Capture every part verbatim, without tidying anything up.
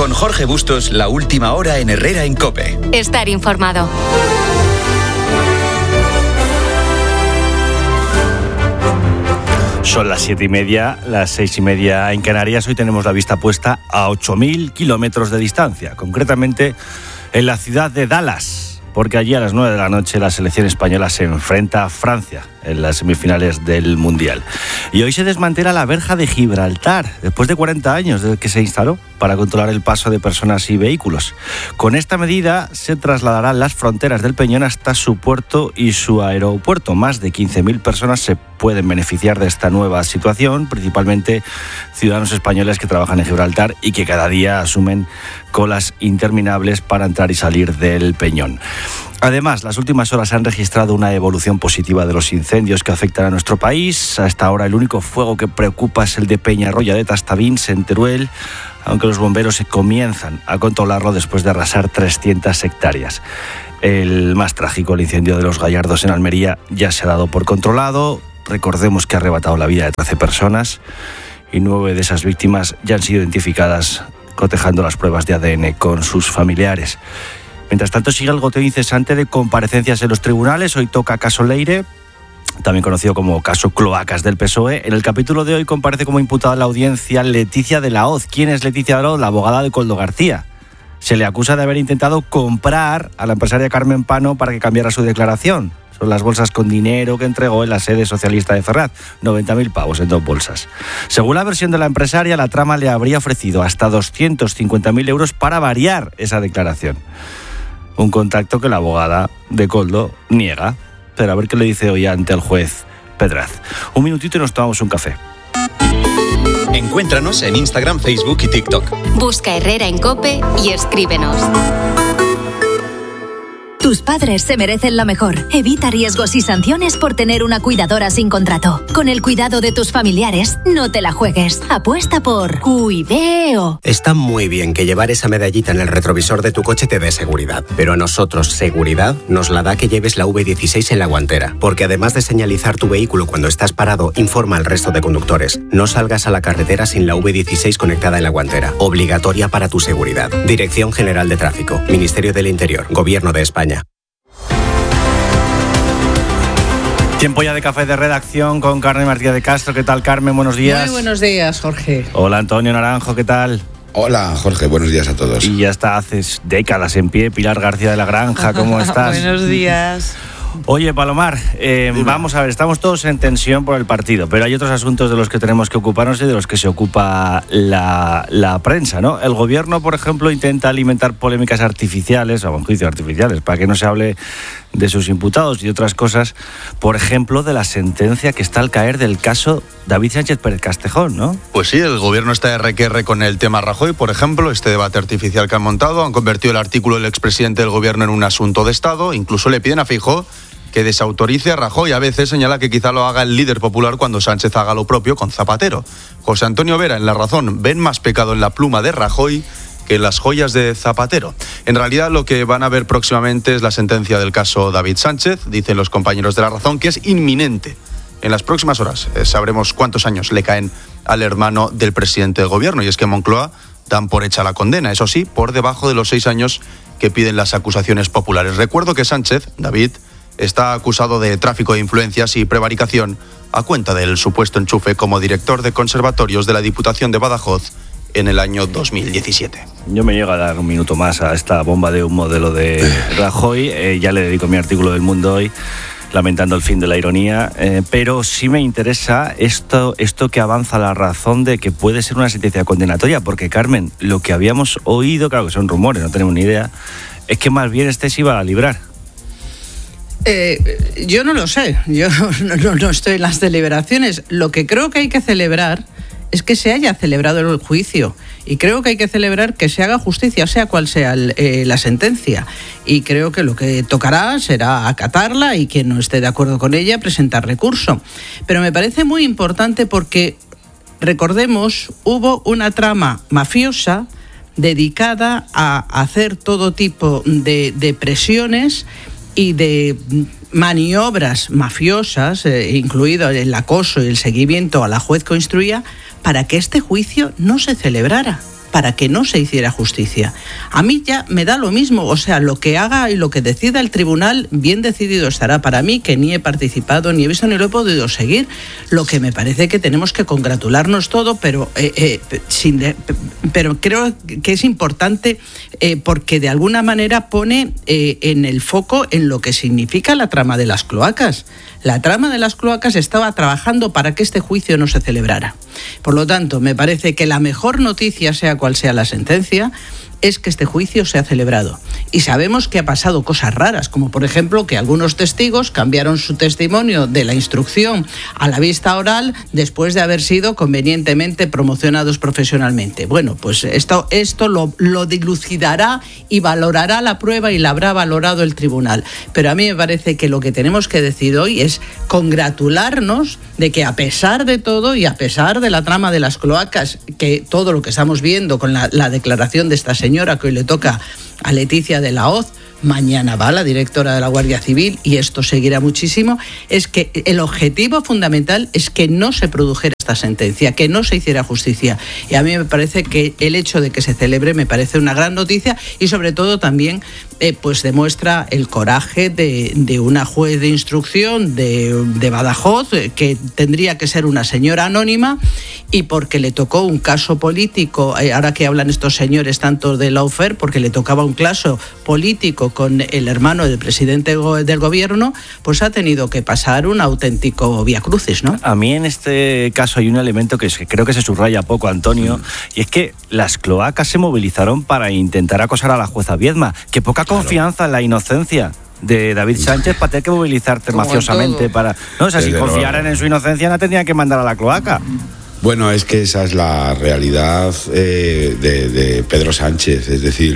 Con Jorge Bustos, la última hora en Herrera en COPE. Estar informado. Son las siete y media, las seis y media en Canarias. Hoy tenemos la vista puesta a ocho mil kilómetros de distancia, concretamente en la ciudad de Dallas, porque allí a las nueve de la noche la selección española se enfrenta a Francia en las semifinales del Mundial. Y hoy se desmantela la verja de Gibraltar, después de cuarenta años desde que se instaló para controlar el paso de personas y vehículos. Con esta medida se trasladarán las fronteras del Peñón hasta su puerto y su aeropuerto. Más de quince mil personas se pueden beneficiar de esta nueva situación, principalmente ciudadanos españoles que trabajan en Gibraltar y que cada día asumen colas interminables para entrar y salir del Peñón. Además, las últimas horas han registrado una evolución positiva de los incendios que afectan a nuestro país. Hasta ahora el único fuego que preocupa es el de Peñarroya de Tastavins, en Teruel, aunque los bomberos se comienzan a controlarlo después de arrasar trescientas hectáreas. El más trágico, el incendio de Los Gallardos en Almería, ya se ha dado por controlado. Recordemos que ha arrebatado la vida de trece personas y nueve de esas víctimas ya han sido identificadas, cotejando las pruebas de A D N con sus familiares. Mientras tanto, sigue el goteo incesante de comparecencias en los tribunales. Hoy toca caso Leire, también conocido como caso Cloacas del P S O E. En el capítulo de hoy comparece como imputada en la audiencia Leticia de la Hoz. ¿Quién es Leticia de la Hoz? La abogada de Koldo García. Se le acusa de haber intentado comprar a la empresaria Carmen Pano para que cambiara su declaración. Son las bolsas con dinero que entregó en la sede socialista de Ferraz. noventa mil pavos en dos bolsas. Según la versión de la empresaria, la trama le habría ofrecido hasta doscientos cincuenta mil euros para variar esa declaración. Un contacto que la abogada de Koldo niega. Pero a ver qué le dice hoy ante el juez Pedraz. Un minutito y nos tomamos un café. Encuéntranos en Instagram, Facebook y TikTok. Busca Herrera en COPE y escríbenos. Tus padres se merecen lo mejor. Evita riesgos y sanciones por tener una cuidadora sin contrato. Con el cuidado de tus familiares, no te la juegues. Apuesta por Cuideo. Está muy bien que llevar esa medallita en el retrovisor de tu coche te dé seguridad, pero a nosotros seguridad nos la da que lleves la V dieciséis en la guantera, porque además de señalizar tu vehículo cuando estás parado, informa al resto de conductores. No salgas a la carretera sin la V dieciséis conectada en la guantera. Obligatoria para tu seguridad. Dirección General de Tráfico, Ministerio del Interior, Gobierno de España. Tiempo ya de café de redacción con Carmen Martínez de Castro. ¿Qué tal, Carmen? Buenos días. Muy buenos días, Jorge. Hola, Antonio Naranjo, ¿qué tal? Hola, Jorge, buenos días a todos. Y ya está, haces décadas en pie, Pilar García de la Granja, ¿cómo estás? Buenos días. Oye, Palomar, eh, vamos a ver, estamos todos en tensión por el partido, pero hay otros asuntos de los que tenemos que ocuparnos y de los que se ocupa la, la prensa, ¿no? El gobierno, por ejemplo, intenta alimentar polémicas artificiales, o en juicio artificiales, para que no se hable de sus imputados y otras cosas, por ejemplo, de la sentencia que está al caer del caso David Sánchez Pérez Castejón, ¿no? Pues sí, el gobierno está R que R con el tema Rajoy, por ejemplo, este debate artificial que han montado, han convertido el artículo del expresidente del gobierno en un asunto de Estado, incluso le piden a Feijóo que desautorice a Rajoy. A veces señala que quizá lo haga el líder popular cuando Sánchez haga lo propio con Zapatero. José Antonio Vera, en La Razón, ven más pecado en la pluma de Rajoy que en las joyas de Zapatero. En realidad lo que van a ver próximamente es la sentencia del caso David Sánchez, dicen los compañeros de La Razón, que es inminente. En las próximas horas eh, sabremos cuántos años le caen al hermano del presidente del gobierno, y es que en Moncloa dan por hecha la condena, eso sí, por debajo de los seis años que piden las acusaciones populares. Recuerdo que Sánchez, David, está acusado de tráfico de influencias y prevaricación a cuenta del supuesto enchufe como director de conservatorios de la Diputación de Badajoz en el año dos mil diecisiete. Yo me niego a dar un minuto más a esta bomba de humo de lo de Rajoy. Eh, ya le dedico mi artículo del Mundo hoy, lamentando el fin de la ironía, eh, pero sí me interesa esto, esto que avanza La Razón de que puede ser una sentencia condenatoria, porque, Carmen, lo que habíamos oído, claro que son rumores, no tenemos ni idea, es que más bien este se iba a librar. Eh, yo no lo sé, yo no, no, no estoy en las deliberaciones. Lo que creo que hay que celebrar es que se haya celebrado el juicio, y creo que hay que celebrar que se haga justicia, sea cual sea el, eh, la sentencia, y creo que lo que tocará será acatarla y quien no esté de acuerdo con ella presentar recurso. Pero me parece muy importante porque, recordemos, hubo una trama mafiosa dedicada a hacer todo tipo de, de presiones y de maniobras mafiosas, eh, incluido el acoso y el seguimiento a la juez que instruía, para que este juicio no se celebrara. para que no se hiciera justicia. A mí ya me da lo mismo, o sea, lo que haga y lo que decida el tribunal, bien decidido estará para mí, que ni he participado, ni he visto, ni lo he podido seguir. Lo que me parece que tenemos que congratularnos todo, pero, eh, eh, sin de, pero creo que es importante eh, porque de alguna manera pone eh, en el foco en lo que significa la trama de las cloacas. La trama de las cloacas estaba trabajando para que este juicio no se celebrara. Por lo tanto, me parece que la mejor noticia, sea cual sea la sentencia, es que este juicio se ha celebrado. Y sabemos que ha pasado cosas raras, como por ejemplo que algunos testigos cambiaron su testimonio de la instrucción a la vista oral después de haber sido convenientemente promocionados profesionalmente. Bueno, pues esto, esto lo, lo dilucidará y valorará la prueba y la habrá valorado el tribunal. Pero a mí me parece que lo que tenemos que decir hoy es congratularnos de que a pesar de todo y a pesar de la trama de las cloacas, que todo lo que estamos viendo con la, la declaración de esta señora, señora que hoy le toca a Leticia de la Hoz, mañana va la directora de la Guardia Civil y esto seguirá muchísimo, es que el objetivo fundamental es que no se produjera esta sentencia, que no se hiciera justicia. Y a mí me parece que el hecho de que se celebre me parece una gran noticia y sobre todo también eh, pues demuestra el coraje de, de una juez de instrucción de, de Badajoz, eh, que tendría que ser una señora anónima, y porque le tocó un caso político, eh, ahora que hablan estos señores tanto de lawfare, porque le tocaba un caso político con el hermano del presidente del gobierno, pues ha tenido que pasar un auténtico viacrucis, ¿no? A mí en este caso hay un elemento que, es, que creo que se subraya poco, Antonio, y es que las cloacas se movilizaron para intentar acosar a la jueza Viedma. Que poca claro. confianza en la inocencia de David Sánchez para tener que movilizarte Como mafiosamente para... No, o sea, Desde si confiaran luego. en su inocencia no tendrían que mandar a la cloaca. Bueno, es que esa es la realidad eh, de, de Pedro Sánchez, es decir,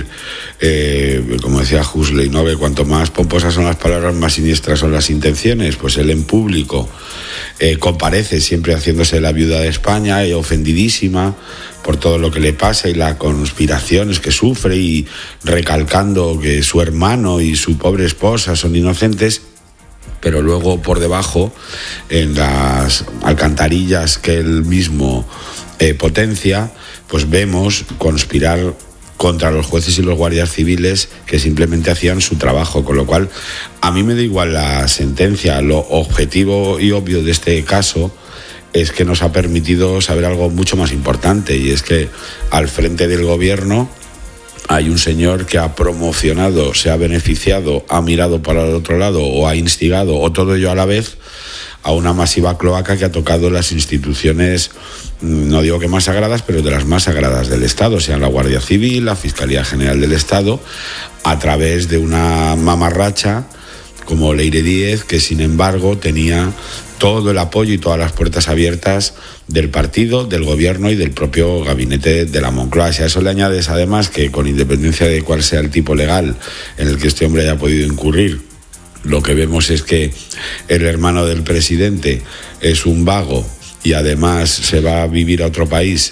eh, como decía Huxley, ¿no? Que cuanto más pomposas son las palabras, más siniestras son las intenciones. Pues él en público eh, comparece siempre haciéndose la viuda de España y ofendidísima por todo lo que le pasa y las conspiraciones que sufre, y recalcando que su hermano y su pobre esposa son inocentes. Pero luego por debajo, en las alcantarillas que él mismo eh, potencia, pues vemos conspirar contra los jueces y los guardias civiles que simplemente hacían su trabajo, con lo cual a mí me da igual la sentencia. Lo objetivo y obvio de este caso es que nos ha permitido saber algo mucho más importante, y es que al frente del gobierno hay un señor que ha promocionado, se ha beneficiado, ha mirado para el otro lado o ha instigado, o todo ello a la vez, a una masiva cloaca que ha tocado las instituciones, no digo que más sagradas, pero de las más sagradas del Estado, sean la Guardia Civil, la Fiscalía General del Estado, a través de una mamarracha como Leire Díez, que sin embargo tenía todo el apoyo y todas las puertas abiertas del partido, del gobierno y del propio gabinete de la Moncloa. Si a eso le añades además que, con independencia de cuál sea el tipo legal en el que este hombre haya podido incurrir, lo que vemos es que el hermano del presidente es un vago y además se va a vivir a otro país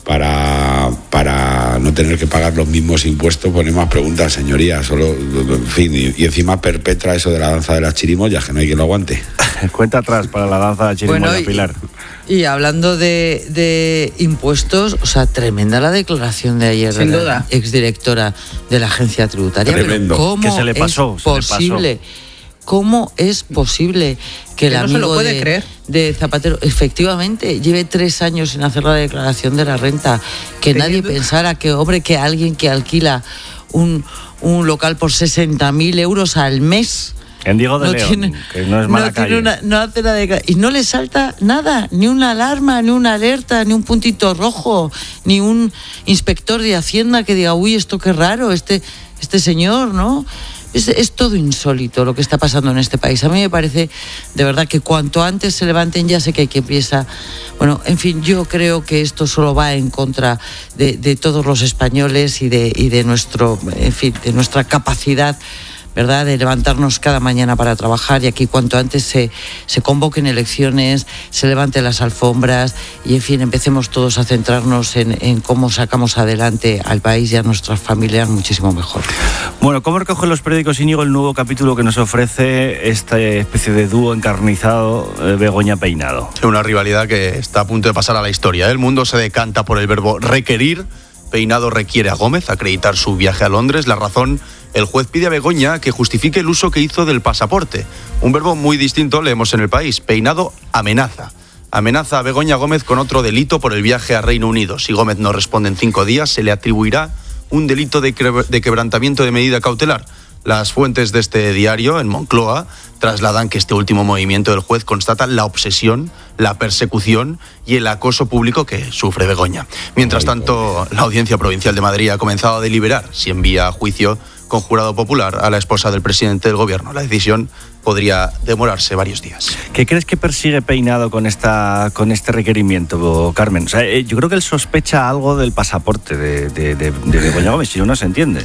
para, para no tener que pagar los mismos impuestos, pone más preguntas, señoría. Solo, en fin, y, y encima perpetra eso de la danza de las chirimoyas, que no hay quien lo aguante. Cuenta atrás para la danza de la chirimoya, bueno, y, Pilar. Y hablando de, de impuestos, o sea, tremenda la declaración de ayer Sin de duda. la exdirectora de la agencia tributaria. Tremendo. Pero ¿cómo ¿Qué se le pasó? es posible? Se le pasó. ¿Cómo es posible que el que no amigo se lo puede de, creer. de Zapatero efectivamente lleve tres años sin hacer la declaración de la renta? Que Teniendo... nadie pensara que, hombre, que alguien que alquila un, un local por sesenta mil euros al mes... En Diego de no León, tiene, que no es mala no calle. Tiene una, no hace la declaración. Y no le salta nada, ni una alarma, ni una alerta, ni un puntito rojo, ni un inspector de Hacienda que diga, uy, esto qué raro, este, este señor, ¿no? Es, es todo insólito lo que está pasando en este país. A mí me parece, de verdad, que cuanto antes se levanten, ya sé que hay que empieza... Bueno, en fin, yo creo que esto solo va en contra de, de todos los españoles y de, y de nuestro, en fin, de nuestra capacidad, ¿verdad?, de levantarnos cada mañana para trabajar, y aquí cuanto antes se, se convoquen elecciones, se levanten las alfombras y, en fin, empecemos todos a centrarnos en, en cómo sacamos adelante al país y a nuestras familias muchísimo mejor. Bueno, ¿cómo recogen los periódicos, Íñigo, el nuevo capítulo que nos ofrece esta especie de dúo encarnizado, eh, Begoña Peinado? Una rivalidad que está a punto de pasar a la historia. El mundo se decanta por el verbo requerir Peinado requiere a Gómez acreditar su viaje a Londres. La razón: el juez pide a Begoña que justifique el uso que hizo del pasaporte. Un verbo muy distinto leemos en El País. Peinado amenaza. Amenaza a Begoña Gómez con otro delito por el viaje a Reino Unido. Si Gómez no responde en cinco días, se le atribuirá un delito de, cre- de quebrantamiento de medida cautelar. Las fuentes de este diario, en Moncloa, trasladan que este último movimiento del juez constata la obsesión, la persecución y el acoso público que sufre Begoña. Mientras tanto, la Audiencia Provincial de Madrid ha comenzado a deliberar si envía a juicio con jurado popular a la esposa del presidente del gobierno. La decisión podría demorarse varios días. ¿Qué crees que persigue Peinado con esta con este requerimiento, Carmen? O sea, yo creo que él sospecha algo del pasaporte de, de, de, de Begoña Gómez, si no, no se entiende.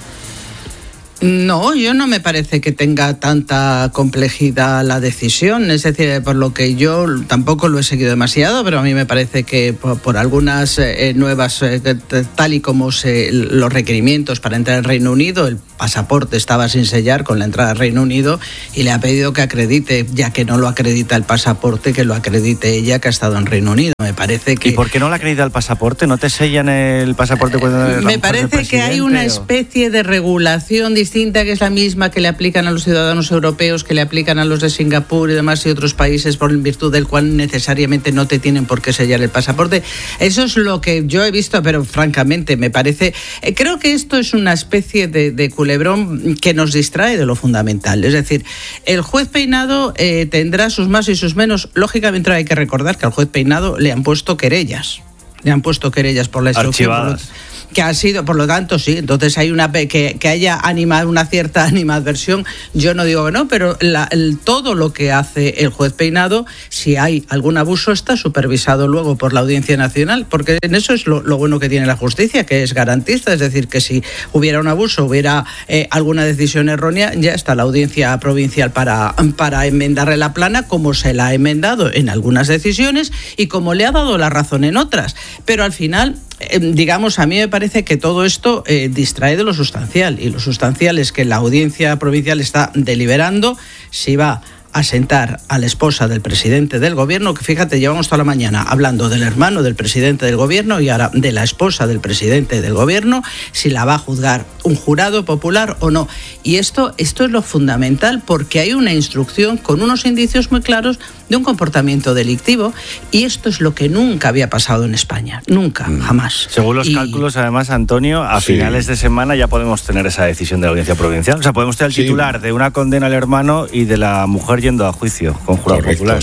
No, yo no me parece que tenga tanta complejidad la decisión, es decir, por lo que yo tampoco lo he seguido demasiado, pero a mí me parece que por, por algunas eh, nuevas, eh, tal y como se, los requerimientos para entrar al Reino Unido, el pasaporte estaba sin sellar con la entrada al Reino Unido y le ha pedido que acredite, ya que no lo acredita el pasaporte, que lo acredite ella que ha estado en Reino Unido. Me parece que... ¿Y por qué no le acredita el pasaporte? ¿No te sellan el pasaporte cuando... Eh, me parece que hay una especie de regulación distinta que es la misma que le aplican a los ciudadanos europeos, que le aplican a los de Singapur y demás y otros países, por virtud del cual necesariamente no te tienen por qué sellar el pasaporte. Eso es lo que yo he visto, pero francamente me parece... Eh, creo que esto es una especie de, de culebrón que nos distrae de lo fundamental. Es decir, el juez Peinado eh, tendrá sus más y sus menos. Lógicamente hay que recordar que al juez Peinado le han puesto querellas. Le han puesto querellas por la instrucción. Archivadas. Por lo, que ha sido, por lo tanto, sí, entonces hay una que, que haya animado una cierta animadversión, yo no digo que no, pero la, el, todo lo que hace el juez Peinado, si hay algún abuso, está supervisado luego por la Audiencia Nacional, porque en eso es lo, lo bueno que tiene la justicia, que es garantista, es decir, que si hubiera un abuso, hubiera eh, alguna decisión errónea, ya está la Audiencia Provincial para, para enmendarle la plana, como se la ha enmendado en algunas decisiones y como le ha dado la razón en otras, pero al final... Eh, digamos, a mí me parece que todo esto eh, distrae de lo sustancial, y lo sustancial es que la Audiencia Provincial está deliberando si va a sentar a la esposa del presidente del gobierno, que fíjate, llevamos toda la mañana hablando del hermano del presidente del gobierno y ahora de la esposa del presidente del gobierno, si la va a juzgar un jurado popular o no. Y esto, esto es lo fundamental, porque hay una instrucción con unos indicios muy claros de un comportamiento delictivo, y esto es lo que nunca había pasado en España, nunca, mm. jamás. Según los y... cálculos, además, Antonio, a sí. finales de semana ya podemos tener esa decisión de la Audiencia Provincial. O sea, podemos tener el sí. titular de una condena al hermano y de la mujer yendo a juicio con jurado Correcto. popular.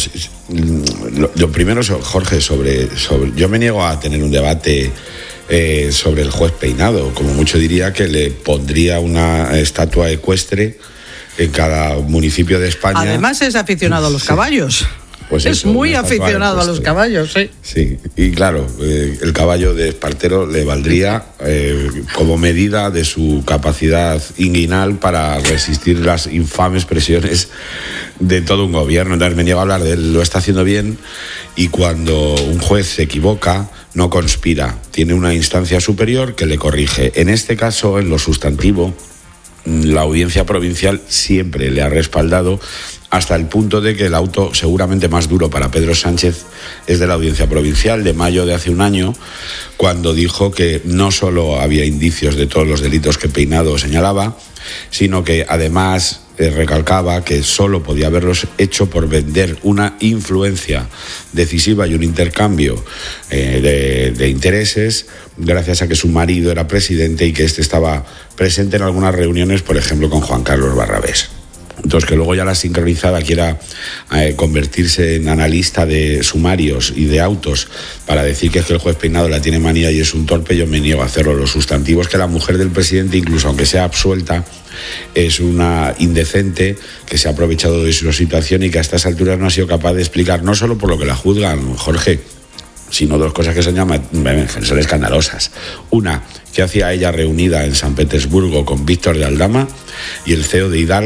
Lo, lo primero, Jorge, sobre, sobre yo me niego a tener un debate eh, sobre el juez Peinado. Como mucho diría que le pondría una estatua ecuestre en cada municipio de España. Además es aficionado a los sí. caballos. Pues es eso, muy aficionado a los caballos, sí. Sí, y claro, eh, el caballo de Espartero le valdría eh, como medida de su capacidad inguinal para resistir las infames presiones de todo un gobierno. Entonces me niego a hablar de él, lo está haciendo bien, y cuando un juez se equivoca, no conspira, tiene una instancia superior que le corrige. En este caso, en lo sustantivo, la Audiencia Provincial siempre le ha respaldado, hasta el punto de que el auto seguramente más duro para Pedro Sánchez es de la Audiencia Provincial de mayo de hace un año, cuando dijo que no solo había indicios de todos los delitos que Peinado señalaba, sino que además eh, recalcaba que solo podía haberlos hecho por vender una influencia decisiva y un intercambio eh, de, de intereses, gracias a que su marido era presidente y que éste estaba presente en algunas reuniones, por ejemplo, con Juan Carlos Barrabés. Entonces, que luego ya la sincronizada quiera eh, convertirse en analista de sumarios y de autos para decir que es que el juez Peinado la tiene manía y es un torpe, yo me niego a hacerlo. Los sustantivos que la mujer del presidente, incluso aunque sea absuelta, es una indecente que se ha aprovechado de su situación y que a estas alturas no ha sido capaz de explicar, no solo por lo que la juzgan, Jorge, sino dos cosas que son, llama, son escandalosas. Una, que hacía ella reunida en San Petersburgo con Víctor de Aldama y el C E O de Hidalgo,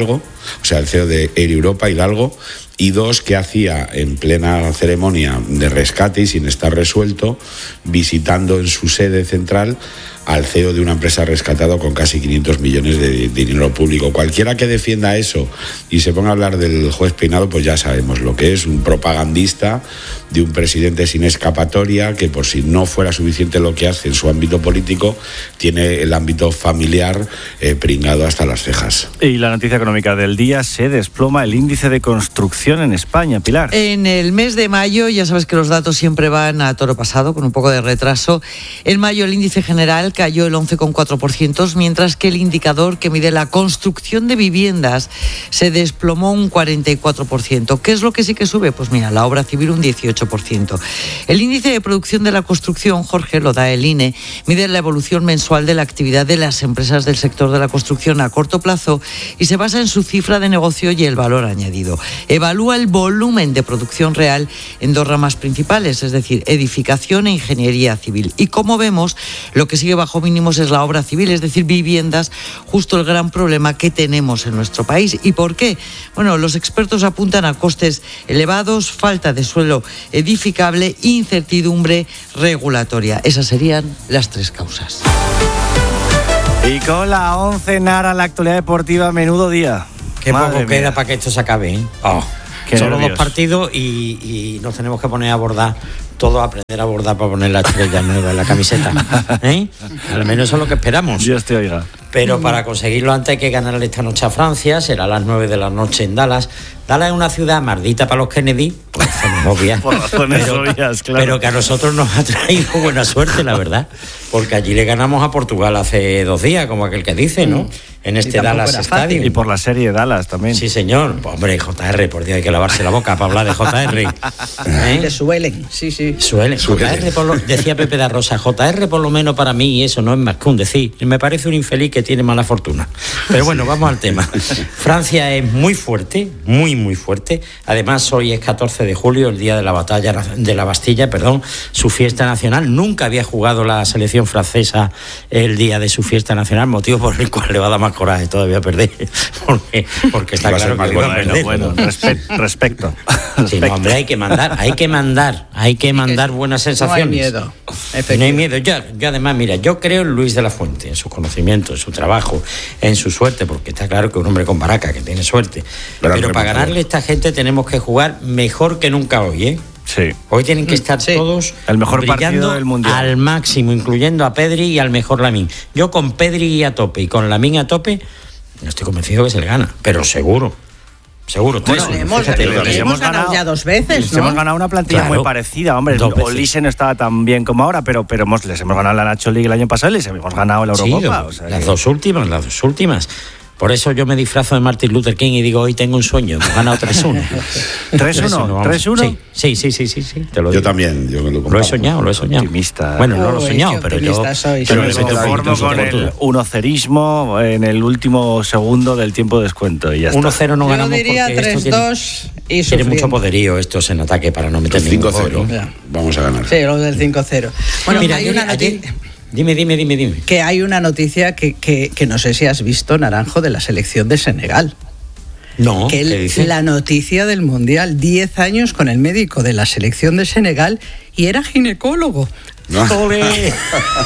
o sea, el C E O de Air Europa, Hidalgo, y dos, que hacía en plena ceremonia de rescate y sin estar resuelto, visitando en su sede central al C E O de una empresa rescatada con casi quinientos millones de dinero público. Cualquiera que defienda eso y se ponga a hablar del juez Peinado, pues ya sabemos lo que es, un propagandista de un presidente sin escapatoria, que por si no fuera suficiente lo que hace en su ámbito político, tiene el ámbito familiar eh, pringado hasta las cejas. Y la noticia económica del día: se desploma el índice de construcción en España, Pilar. En el mes de mayo, ya sabes que los datos siempre van a toro pasado, con un poco de retraso. En mayo el índice general cayó el once coma cuatro por ciento, mientras que el indicador que mide la construcción de viviendas se desplomó un cuarenta y cuatro por ciento. ¿Qué es lo que sí que sube? Pues mira, la obra civil un dieciocho por ciento. El índice de producción de la construcción, Jorge, lo da el I N E, mide la evolución mensual de la actividad de las empresas del sector de la construcción a corto plazo y se basa en su cifra de negocio y el valor añadido. Evalúa el volumen de producción real en dos ramas principales, es decir, edificación e ingeniería civil. Y como vemos, lo que sigue bajo mínimos es la obra civil, es decir, viviendas, justo el gran problema que tenemos en nuestro país. ¿Y por qué? Bueno, los expertos apuntan a costes elevados, falta de suelo edificable, incertidumbre regulatoria. Esas serían las tres causas. Y con la once Nara, la actualidad deportiva, menudo día. Qué Madre poco mía. queda para que esto se acabe, ¿eh? Oh, Qué solo nervios. dos partidos y, y nos tenemos que poner a bordar, todos a aprender a bordar para poner la estrella nueva en la camiseta, ¿eh? Al menos eso es lo que esperamos. Dios te oiga. Pero para conseguirlo antes hay que ganarle esta noche a Francia, será a las nueve de la noche en Dallas. Dallas es una ciudad maldita para los Kennedy, por razones obvias, Por razones pero, obvias, claro. pero que a nosotros nos ha traído buena suerte, la verdad, porque allí le ganamos a Portugal hace dos días, como aquel que dice, ¿no? En este tampoco Dallas era fácil. Stadium. Y por la serie de Dallas también. Sí, señor. Hombre, J R, por Dios, hay que lavarse la boca para hablar de J R. ¿Eh? Que suelen, sí, sí. Suele. J R, por lo, decía Pepe da Rosa, J R por lo menos para mí, y eso no es más que un decir. Me parece un infeliz que tiene mala fortuna. Pero bueno, vamos al tema. Francia es muy fuerte, muy, muy fuerte. Además, hoy es catorce de julio, el día de la batalla de la Bastilla, perdón, su fiesta nacional. Nunca había jugado la selección francesa el día de su fiesta nacional, motivo por el cual le va a dar más coraje todavía perder. Porque, porque está Va a ser claro que más le va a bueno, perder. Bueno, respe- respecto. Sí, no, hombre, hay que mandar, hay que mandar, hay que mandar buenas sensaciones. No hay miedo. No hay Efectivamente. miedo. Yo, yo además, mira, yo creo en Luis de la Fuente, en sus conocimientos, en su trabajo, en su suerte, porque está claro que es un hombre con baraca, que tiene suerte. Pero Pero, al para rematador. ganarle a esta gente tenemos que jugar mejor que nunca hoy, ¿eh? Sí. Hoy tienen que estar Sí. todos El mejor partido brillando del Mundial. al máximo, incluyendo a Pedri y al mejor Lamine. Yo con Pedri a tope y con Lamine a tope, no estoy convencido que se le gana, pero seguro. Seguro, tres Bueno, uno, hemos, fíjate lo que le es. hemos ganado ya dos veces, Les ¿no? hemos ganado una plantilla Claro. muy parecida, hombre. Dos veces. Olise no estaba tan bien como ahora, pero, pero hemos, les hemos ganado la Nacho League el año pasado y les hemos ganado la Sí, Eurocopa. do- o sea las que- dos últimas, las dos últimas. Por eso yo me disfrazo de Martin Luther King y digo, hoy tengo un sueño, hemos ganado tres uno. ¿tres uno? vamos. ¿tres uno? Sí, sí, sí, sí, sí, te lo Yo digo. también. Yo lo, Lo he comparto. soñado, lo he soñado. Optimista. Bueno, no lo he Uy, soñado, qué pero yo... optimista sois. pero Yo me me meto conformo poquito con por el todo. unocerismo en el último segundo del tiempo de descuento y ya está. uno cero no Yo ganamos diría porque esto tres tiene, dos y tiene sufriendo. mucho poderío estos en ataque para no meter El ningún cinco cero. gol, ¿no? Ya. Vamos a ganar. Sí, lo del cinco cero. Bueno, Mira, hay ayer- una ayer- noticia... Dime, dime, dime, dime. que hay una noticia que, que, que no sé si has visto, Naranjo, de la selección de Senegal. No, que ¿qué el- dice? la noticia del Mundial, diez años con el médico de la selección de Senegal y era ginecólogo. ¿No? ¡Ole! Es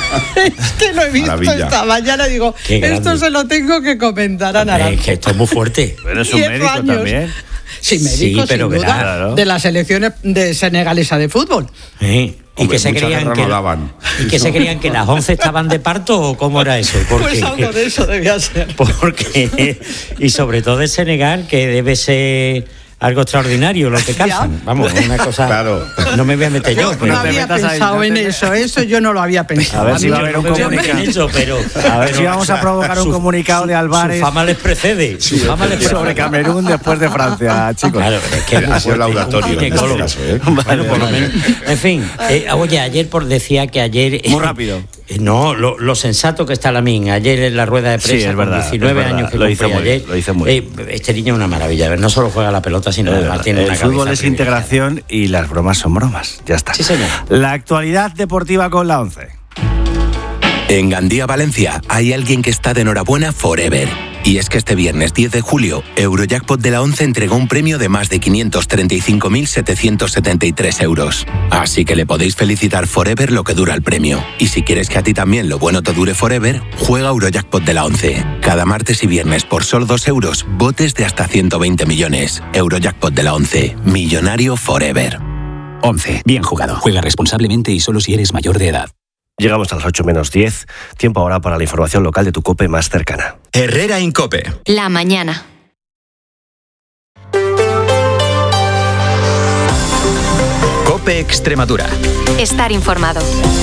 que lo he visto Maravilla. esta mañana, digo, Qué grande. esto se lo tengo que comentar a Hombre, Naranjo. que esto es muy fuerte. Pero es un diez médico años. también. Sí, Sí, médico, pero sin duda, verá, claro. de la selección de senegalesa de fútbol. ¿Eh? Y Hombre, que se mucha creían guerra que no daban. y que se creían que las once estaban de parto o cómo era eso. Porque, Pues algo de eso debía ser. porque y sobre todo de Senegal, que debe ser algo extraordinario lo que calzan. Vamos, una cosa. Claro. No me voy a meter yo, No pero te había metas ahí, pensado no te en metas. eso, eso yo no lo había pensado. A ver si mí va a yo haber no un me voy a comunicado. meter. eso, pero A ver pero, si vamos a provocar un su- comunicado de Álvarez Su fama les precede. Su fama les precede. sobre Camerún después de Francia, chicos. Claro, es que Ha sido laudatorio un en este ginecólogo. caso, ¿eh? Bueno, por lo menos. En fin, eh, oye, ayer por decía que ayer. Muy rápido. Eh, no, lo, lo sensato que está Lamine. Ayer en la rueda de Sí, prensa, es con verdad, diecinueve es verdad. años que Lo hizo cumplía muy ayer. bien, lo hizo muy eh, este niño es una maravilla. No solo juega la pelota, sino además tiene el una fútbol cabeza es privilegiada. integración y las bromas son bromas. Ya está. Sí, señor. La actualidad deportiva con la once. En Gandía, Valencia, hay alguien que está de enhorabuena forever. Y es que este viernes diez de julio, Eurojackpot de la once entregó un premio de más de quinientos treinta y cinco mil setecientos setenta y tres euros. Así que le podéis felicitar forever lo que dura el premio. Y si quieres que a ti también lo bueno te dure forever, juega Eurojackpot de la once. Cada martes y viernes por solo dos euros, botes de hasta ciento veinte millones. Eurojackpot de la once. Millonario forever. once. Bien jugado. Juega responsablemente y solo si eres mayor de edad. Llegamos a las ocho menos diez. Tiempo ahora para la información local de tu COPE más cercana. Herrera Incope. La mañana. COPE Extremadura. Estar informado.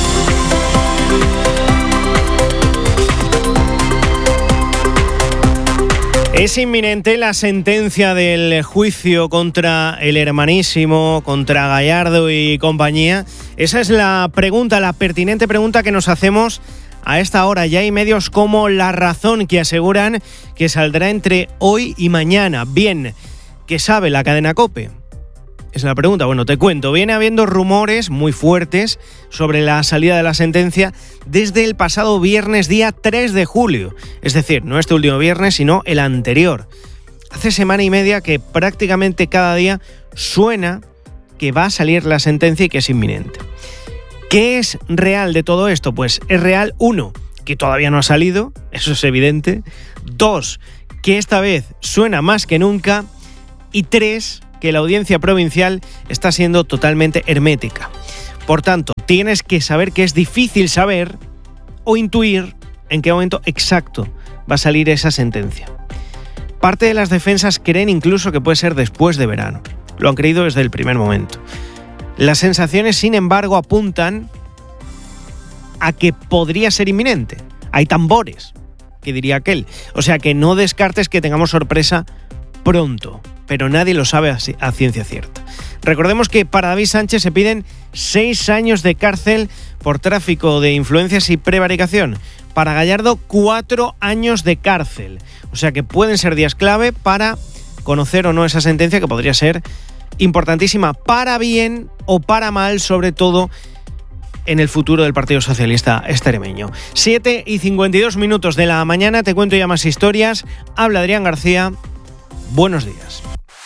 Es inminente la sentencia del juicio contra el hermanísimo, contra Gallardo y compañía. Esa es la pregunta, la pertinente pregunta que nos hacemos a esta hora. Ya hay medios como La Razón que aseguran que saldrá entre hoy y mañana. Bien, ¿qué sabe la cadena COPE? Es la pregunta. Bueno, te cuento. Viene habiendo rumores muy fuertes sobre la salida de la sentencia desde el pasado viernes, día tres de julio. Es decir, no este último viernes, sino el anterior. Hace semana y media que prácticamente cada día suena que va a salir la sentencia y que es inminente. ¿Qué es real de todo esto? Pues es real, uno, que todavía no ha salido, eso es evidente. Dos, que esta vez suena más que nunca. Y tres, que la audiencia provincial está siendo totalmente hermética. Por tanto, tienes que saber que es difícil saber o intuir en qué momento exacto va a salir esa sentencia. Parte de las defensas creen incluso que puede ser después de verano. Lo han creído desde el primer momento. Las sensaciones, sin embargo, apuntan a que podría ser inminente. Hay tambores, que diría aquel. O sea que no descartes que tengamos sorpresa pronto, pero nadie lo sabe a ciencia cierta. Recordemos que para David Sánchez se piden seis años de cárcel por tráfico de influencias y prevaricación. Para Gallardo, cuatro años de cárcel. O sea que pueden ser días clave para conocer o no esa sentencia, que podría ser importantísima para bien o para mal, sobre todo en el futuro del Partido Socialista extremeño. siete y cincuenta y dos minutos de la mañana, te cuento ya más historias. Habla Adrián García. Buenos días.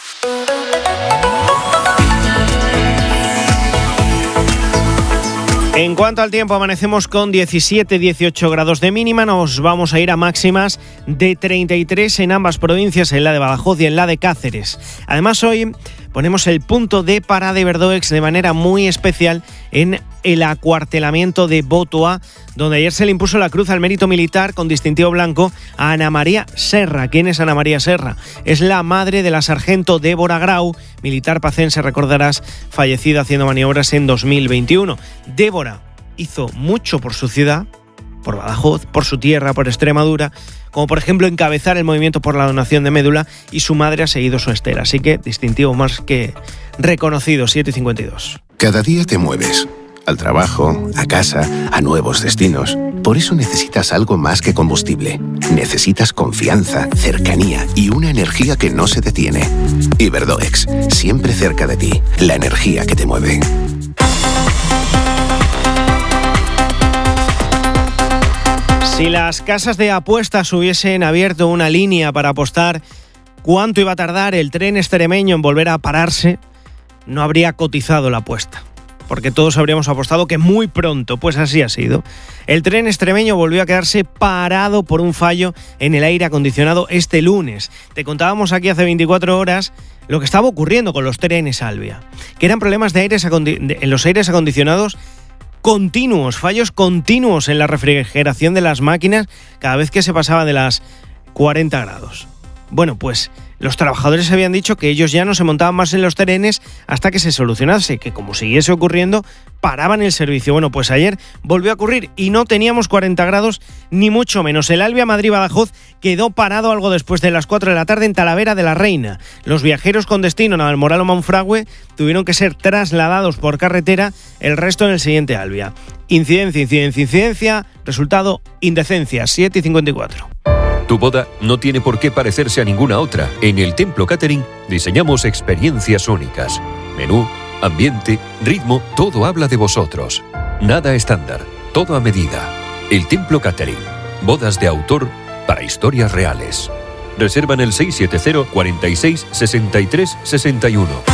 En cuanto al tiempo, amanecemos con diecisiete dieciocho grados de mínima. Nos vamos a ir a máximas de treinta y tres en ambas provincias, en la de Badajoz y en la de Cáceres. Además, hoy ponemos el punto de parada de Verdoex de manera muy especial en el acuartelamiento de Botoa, donde ayer se le impuso la cruz al mérito militar con distintivo blanco a Ana María Serra. ¿Quién es Ana María Serra? Es la madre de la sargento Débora Grau, militar pacense, recordarás, fallecida haciendo maniobras en dos mil veintiuno. Débora hizo mucho por su ciudad, por Badajoz, por su tierra, por Extremadura, como por ejemplo encabezar el movimiento por la donación de médula, y su madre ha seguido su estela. Así que distintivo más que reconocido. Siete y cincuenta y dos. Cada día te mueves. Al trabajo, a casa, a nuevos destinos. Por eso necesitas algo más que combustible. Necesitas confianza, cercanía y una energía que no se detiene. Iberdoex, siempre cerca de ti. La energía que te mueve. Si las casas de apuestas hubiesen abierto una línea para apostar cuánto iba a tardar el tren extremeño en volver a pararse, no habría cotizado la apuesta, porque todos habríamos apostado que muy pronto. Pues así ha sido. El tren extremeño volvió a quedarse parado por un fallo en el aire acondicionado este lunes. Te contábamos aquí hace veinticuatro horas lo que estaba ocurriendo con los trenes Alvia, que eran problemas de aires acondi- en los aires acondicionados continuos, fallos continuos en la refrigeración de las máquinas cada vez que se pasaba de las cuarenta grados. Bueno, pues los trabajadores habían dicho que ellos ya no se montaban más en los trenes hasta que se solucionase, que como siguiese ocurriendo, paraban el servicio. Bueno, pues ayer volvió a ocurrir y no teníamos cuarenta grados, ni mucho menos. El Alvia Madrid-Badajoz quedó parado algo después de las cuatro de la tarde en Talavera de la Reina. Los viajeros con destino a Almoral o Monfragüe tuvieron que ser trasladados por carretera, el resto en el siguiente Alvia. Incidencia, incidencia, incidencia, resultado indecencia. Siete y cincuenta y cuatro. Tu boda no tiene por qué parecerse a ninguna otra. En el Templo Catering diseñamos experiencias únicas. Menú, ambiente, ritmo, todo habla de vosotros. Nada estándar, todo a medida. El Templo Catering. Bodas de autor para historias reales. Reserva en el seis siete cero, cuarenta y seis, sesenta y tres, sesenta y uno.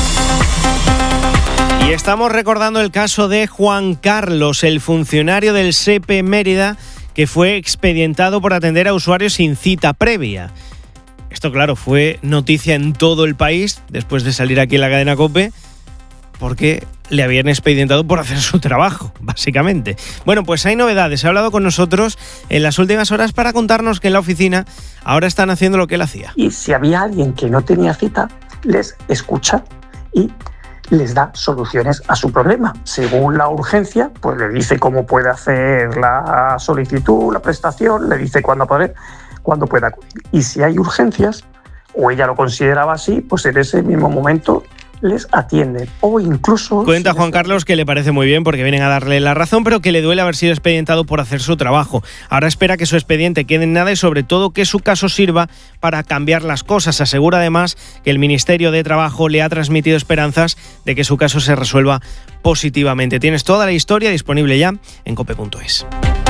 Y estamos recordando el caso de Juan Carlos, el funcionario del SEPE Mérida, que fue expedientado por atender a usuarios sin cita previa. Esto, claro, fue noticia en todo el país después de salir aquí en la cadena COPE, porque le habían expedientado por hacer su trabajo, básicamente. Bueno, pues hay novedades. Ha hablado con nosotros en las últimas horas para contarnos que en la oficina ahora están haciendo lo que él hacía. Y si había alguien que no tenía cita, les escucha y les da soluciones a su problema. Según la urgencia, pues le dice cómo puede hacer la solicitud, la prestación, le dice cuándo poder, cuándo puede acudir. Y si hay urgencias, o ella lo consideraba así, pues en ese mismo momento les atienden. O incluso... Cuenta Juan Carlos que le parece muy bien porque vienen a darle la razón, pero que le duele haber sido expedientado por hacer su trabajo. Ahora espera que su expediente quede en nada y sobre todo que su caso sirva para cambiar las cosas. Asegura además que el Ministerio de Trabajo le ha transmitido esperanzas de que su caso se resuelva positivamente. Tienes toda la historia disponible ya en cope punto es.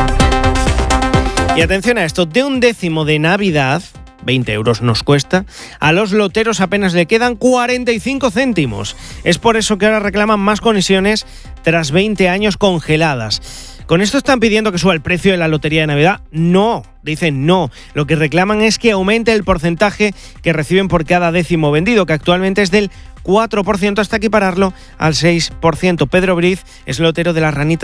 Y atención a esto, de un décimo de Navidad, veinte euros nos cuesta, a los loteros apenas le quedan cuarenta y cinco céntimos. Es por eso que ahora reclaman más comisiones tras veinte años congeladas. ¿Con esto están pidiendo que suba el precio de la lotería de Navidad? No, dicen no. Lo que reclaman es que aumente el porcentaje que reciben por cada décimo vendido, que actualmente es del cuatro por ciento hasta equipararlo al seis por ciento. Pedro Briz es lotero de la Ranita